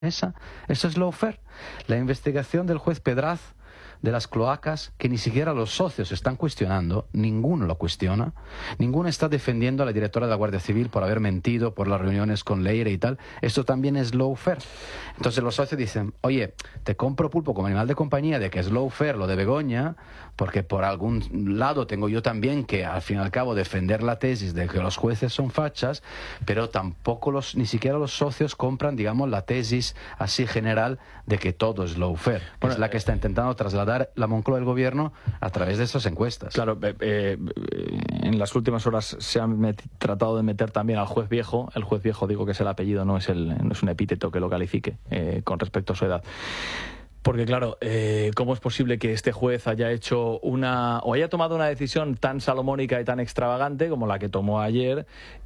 Eso es lawfare. La investigación del juez Pedraz de las cloacas, que ni siquiera los socios están cuestionando, ninguno lo cuestiona, ninguno está defendiendo a la directora de la Guardia Civil por haber mentido por las reuniones con Leire y tal. Esto también es lawfare. Entonces los socios dicen, oye, te compro pulpo como animal de compañía de que es lawfare lo de Begoña, porque por algún lado tengo yo también que al fin y al cabo defender la tesis de que los jueces son fachas, pero tampoco ni siquiera los socios compran, digamos, la tesis así general de que todo es lawfare, que es la que está intentando trasladar la Moncloa del gobierno a través de esas encuestas. Claro, en las últimas horas se han tratado de meter también al juez viejo. El juez viejo, digo que es el apellido, no es un epíteto que lo califique con respecto a su edad. Porque claro, ¿cómo es posible que este juez haya haya tomado una decisión tan salomónica y tan extravagante como la que tomó ayer?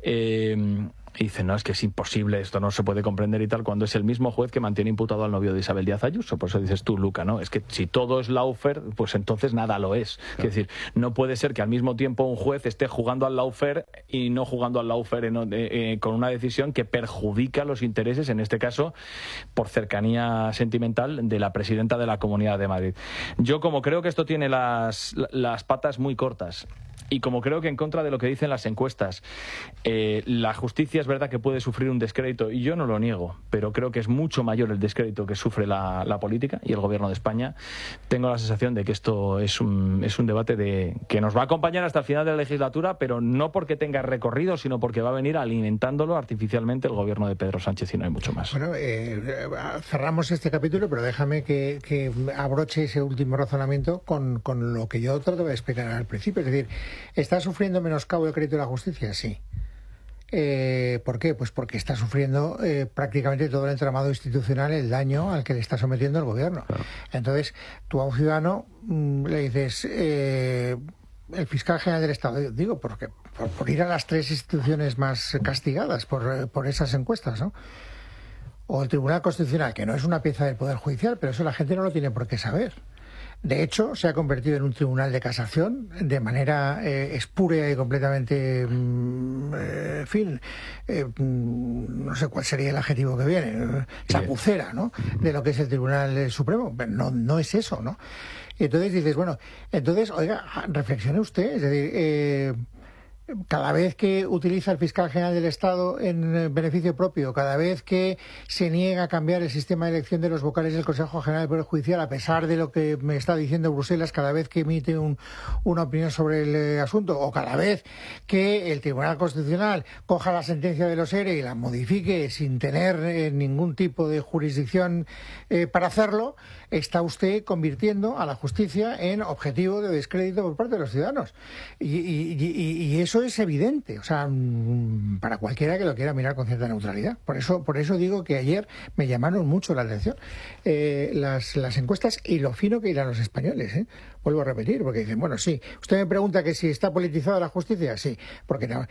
Y dice, no, es que es imposible, esto no se puede comprender y tal, cuando es el mismo juez que mantiene imputado al novio de Isabel Díaz Ayuso. Por eso dices tú, Luca, ¿no? Es que si todo es lawfare, pues entonces nada lo es. Claro. Es decir, no puede ser que al mismo tiempo un juez esté jugando al lawfare y no jugando al lawfare con una decisión que perjudica los intereses, en este caso, por cercanía sentimental, de la presidenta de la Comunidad de Madrid. Yo, como creo que esto tiene las patas muy cortas, y como creo que en contra de lo que dicen las encuestas, la justicia es verdad que puede sufrir un descrédito, y yo no lo niego, pero creo que es mucho mayor el descrédito que sufre la política y el gobierno de España. Tengo la sensación de que esto es un debate que nos va a acompañar hasta el final de la legislatura, pero no porque tenga recorrido, sino porque va a venir alimentándolo artificialmente el gobierno de Pedro Sánchez, y no hay mucho más. Bueno, cerramos este capítulo, pero déjame que abroche ese último razonamiento con lo que yo trato de explicar al principio. Es decir, ¿está sufriendo menoscabo el crédito de la justicia? Sí. ¿Por qué? Pues porque está sufriendo prácticamente todo el entramado institucional el daño al que le está sometiendo el gobierno. Claro. Entonces, tú a un ciudadano le dices, el fiscal general del Estado, digo, por ir a las tres instituciones más castigadas por esas encuestas, ¿no? O el Tribunal Constitucional, que no es una pieza del Poder Judicial, pero eso la gente no lo tiene por qué saber. De hecho, se ha convertido en un tribunal de casación de manera espúrea y completamente, no sé cuál sería el adjetivo que viene, chapucera, ¿no?, de lo que es el Tribunal Supremo. Pero no es eso, ¿no? Entonces dices, bueno, oiga, reflexione usted, es decir, cada vez que utiliza el fiscal general del Estado en beneficio propio, cada vez que se niega a cambiar el sistema de elección de los vocales del Consejo General del Poder Judicial, a pesar de lo que me está diciendo Bruselas, cada vez que emite una opinión sobre el asunto, o cada vez que el Tribunal Constitucional coja la sentencia de los ERE y la modifique sin tener ningún tipo de jurisdicción para hacerlo, está usted convirtiendo a la justicia en objetivo de descrédito por parte de los ciudadanos. Y eso es evidente, o sea, para cualquiera que lo quiera mirar con cierta neutralidad. Por eso digo que ayer me llamaron mucho la atención las encuestas y lo fino que irán los españoles, Vuelvo a repetir, porque dicen, bueno, sí, usted me pregunta que si está politizada la justicia, sí, porque no.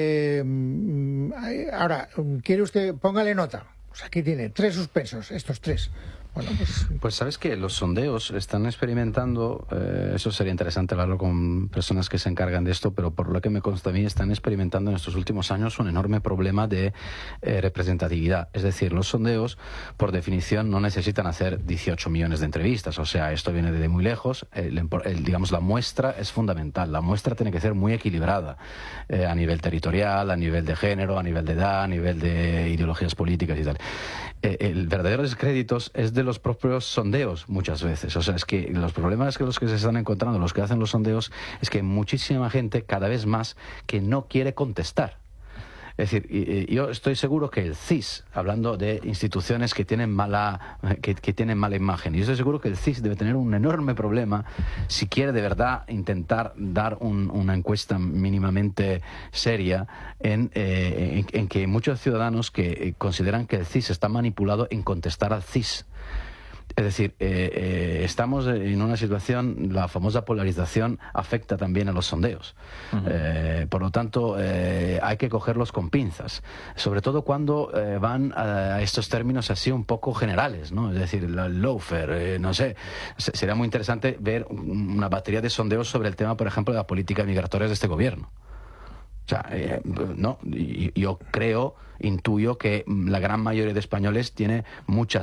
Ahora, ¿quiere usted? Póngale nota. Pues aquí tiene 3 suspensos, estos 3. Bueno, pues sabes que los sondeos están experimentando, eso sería interesante hablarlo con personas que se encargan de esto, pero por lo que me consta a mí, están experimentando en estos últimos años un enorme problema de representatividad. Es decir, los sondeos, por definición, no necesitan hacer 18 millones de entrevistas. O sea, esto viene de muy lejos. Digamos, la muestra es fundamental. La muestra tiene que ser muy equilibrada a nivel territorial, a nivel de género, a nivel de edad, a nivel de ideologías políticas y tal. El verdadero descrédito es de los propios sondeos muchas veces. O sea, es que los problemas que los que se están encontrando, los que hacen los sondeos, es que hay muchísima gente, cada vez más, que no quiere contestar. Es decir, yo estoy seguro que el CIS, hablando de instituciones que tienen mala imagen, yo estoy seguro que el CIS debe tener un enorme problema si quiere de verdad intentar dar una encuesta mínimamente seria en que muchos ciudadanos que consideran que el CIS está manipulado en contestar al CIS. Es decir, estamos en una situación, la famosa polarización afecta también a los sondeos. Uh-huh. Por lo tanto, hay que cogerlos con pinzas, sobre todo cuando van a estos términos así un poco generales, ¿no? Es decir, el lawfare, no sé, sería muy interesante ver una batería de sondeos sobre el tema, por ejemplo, de la política migratoria de este gobierno. O sea, no, yo creo, intuyo que la gran mayoría de españoles tiene muchas